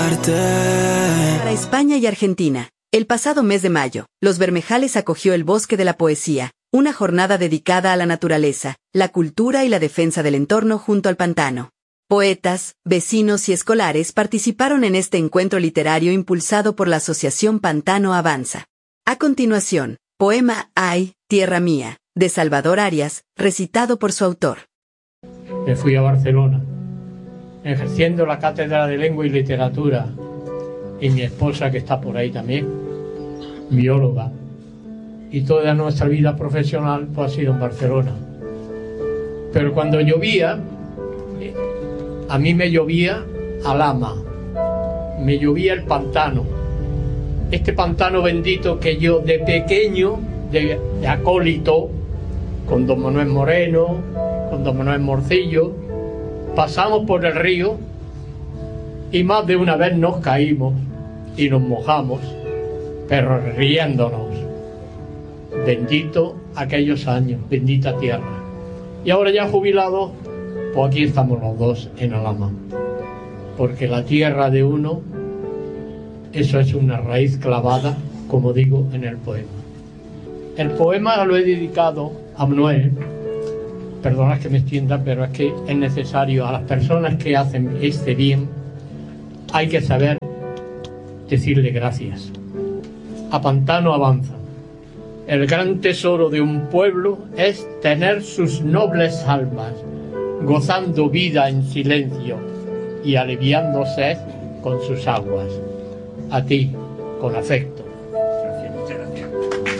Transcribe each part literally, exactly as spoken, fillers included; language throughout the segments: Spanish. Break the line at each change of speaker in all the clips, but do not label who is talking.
olvidarte.
Para España y Argentina, el pasado mes de mayo, Los Bermejales acogió el Bosque de la Poesía, una jornada dedicada a la naturaleza, la cultura y la defensa del entorno junto al pantano. Poetas, vecinos y escolares participaron en este encuentro literario impulsado por la Asociación Pantano Avanza. A continuación, poema Ay, tierra mía, de Salvador Arias, recitado por su autor.
Me fui a Barcelona, ejerciendo la cátedra de lengua y literatura, y mi esposa, que está por ahí también, bióloga, y toda nuestra vida profesional pues, ha sido en Barcelona. Pero cuando llovía, a mí me llovía Alhama, me llovía el pantano, este pantano bendito que yo de pequeño, de, de acólito, con don Manuel Moreno, con don Manuel Morcillo, pasamos por el río y más de una vez nos caímos y nos mojamos, pero riéndonos. Bendito aquellos años, bendita tierra. Y ahora ya jubilados, pues aquí estamos los dos en Alhama, porque la tierra de uno, eso es una raíz clavada, como digo en el poema. El poema lo he dedicado a Manuel. Perdonad que me extienda, pero es que es necesario a las personas que hacen este bien, hay que saber decirle gracias. A Pantano Avanza. El gran tesoro de un pueblo es tener sus nobles almas, gozando vida en silencio y aliviándose con sus aguas. A ti, con afecto. Gracias, muchas gracias.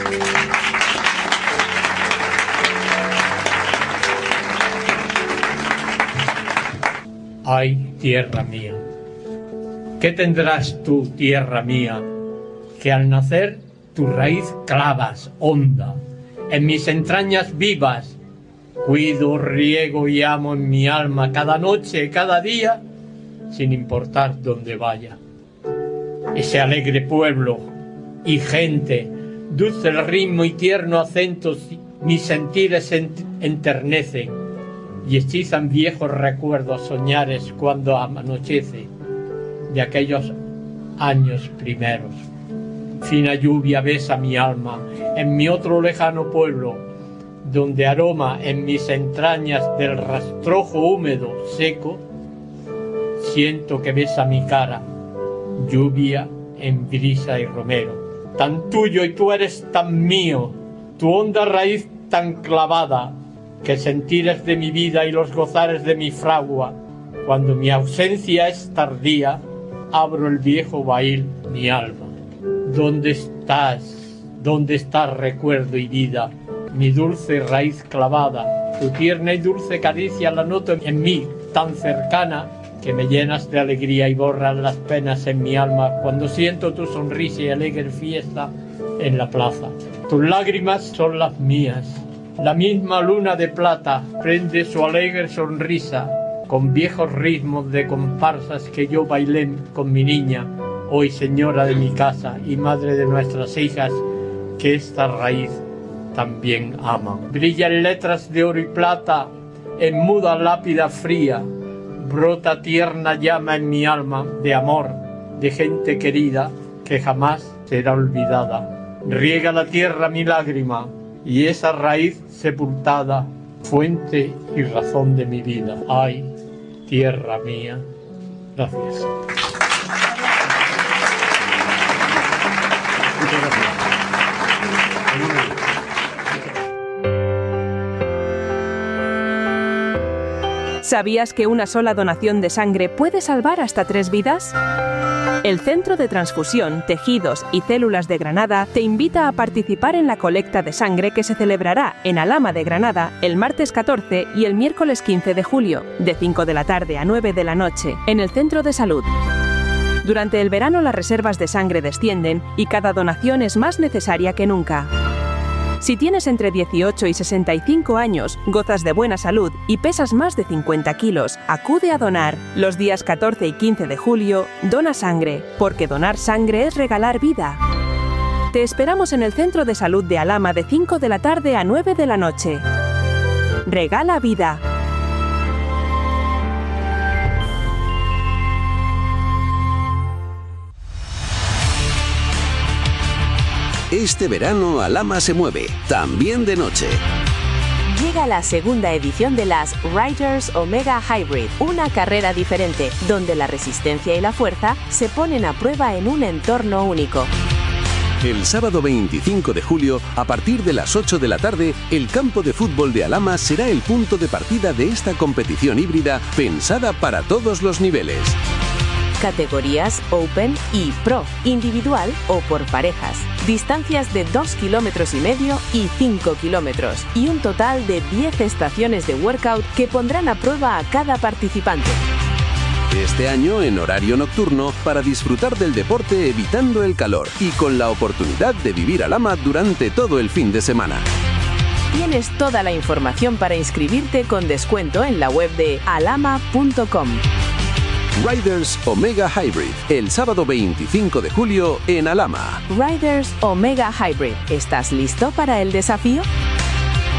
Ay, tierra mía, ¿qué tendrás tú, tierra mía, que al nacer tu raíz clavas honda en mis entrañas vivas? Cuido, riego y amo en mi alma cada noche, cada día, sin importar dónde vaya. Ese alegre pueblo y gente, dulce el ritmo y tierno acento, mis sentires enternecen y hechizan viejos recuerdos soñares cuando anochece de aquellos años primeros. Fina lluvia besa mi alma en mi otro lejano pueblo, donde aroma en mis entrañas del rastrojo húmedo seco, siento que besa mi cara, lluvia en brisa y romero. Tan tuyo y tú eres tan mío, tu honda raíz tan clavada, que sentires de mi vida y los gozares de mi fragua, cuando mi ausencia es tardía, abro el viejo baúl, mi alma. ¿Dónde estás? ¿Dónde estás, recuerdo y vida? Mi dulce raíz clavada, tu tierna y dulce caricia la noto en mí, tan cercana, que me llenas de alegría y borras las penas en mi alma cuando siento tu sonrisa y alegre fiesta en la plaza. Tus lágrimas son las mías. La misma luna de plata prende su alegre sonrisa con viejos ritmos de comparsas que yo bailé con mi niña, hoy señora de mi casa y madre de nuestras hijas, que esta raíz también ama. Brilla en letras de oro y plata, en muda lápida fría, brota tierna llama en mi alma de amor, de gente querida que jamás será olvidada. Riega la tierra mi lágrima, y esa raíz sepultada, fuente y razón de mi vida. Ay, tierra mía. Gracias. Muchas gracias.
¿Sabías que una sola donación de sangre puede salvar hasta tres vidas? El Centro de Transfusión, Tejidos y Células de Granada te invita a participar en la colecta de sangre que se celebrará en Alhama de Granada el martes catorce y el miércoles quince de julio, de cinco de la tarde a nueve de la noche, en el Centro de Salud. Durante el verano las reservas de sangre descienden y cada donación es más necesaria que nunca. Si tienes entre dieciocho y sesenta y cinco años, gozas de buena salud y pesas más de cincuenta kilos, acude a donar. Los días catorce y quince de julio, dona sangre, porque donar sangre es regalar vida. Te esperamos en el Centro de Salud de Alhama de cinco de la tarde a nueve de la noche. Regala vida.
Este verano Alhama se mueve, también de noche.
Llega la segunda edición de las Riders Omega Hybrid, una carrera diferente, donde la resistencia y la fuerza se ponen a prueba en un entorno único.
El sábado veinticinco de julio, a partir de las ocho de la tarde, el campo de fútbol de Alhama será el punto de partida de esta competición híbrida pensada para todos los niveles.
Categorías Open y Pro, individual o por parejas. Distancias de dos kilómetros y medio y cinco kilómetros. Y un total de diez estaciones de workout que pondrán a prueba a cada participante.
Este año en horario nocturno para disfrutar del deporte evitando el calor y con la oportunidad de vivir Alhama durante todo el fin de semana.
Tienes toda la información para inscribirte con descuento en la web de alhama punto com.
Riders Omega Hybrid, el sábado veinticinco de julio en Alhama.
Riders Omega Hybrid, ¿estás listo para el desafío?